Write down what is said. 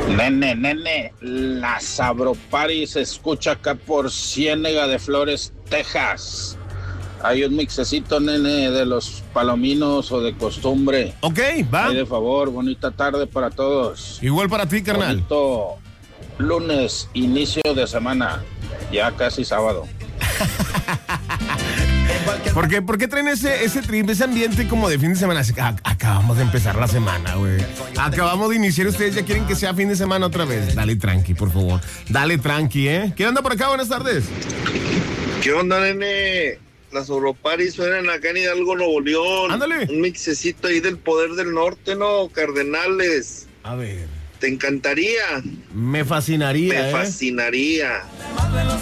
Nene, la Sabropari se escucha acá por Ciénega de Flores, Texas. Hay un mixecito, nene, de los palominos o de costumbre. Ok, va. Ay, de favor, bonita tarde para todos. Igual para ti, carnal. Bonito lunes, inicio de semana, ya casi sábado. ¿Por qué traen ese trip, ese ambiente como de fin de semana? Acabamos de empezar la semana, güey. Acabamos de iniciar, ustedes ya quieren que sea fin de semana otra vez. Dale tranqui, por favor. Dale tranqui, ¿eh? ¿Qué onda por acá? Buenas tardes. ¿Qué onda, nene? Las Europaris suenan acá en Hidalgo, Nuevo León. Ándale. Un mixecito ahí del Poder del Norte, ¿no? Cardenales. A ver. ¿Te encantaría? Me fascinaría, Me fascinaría.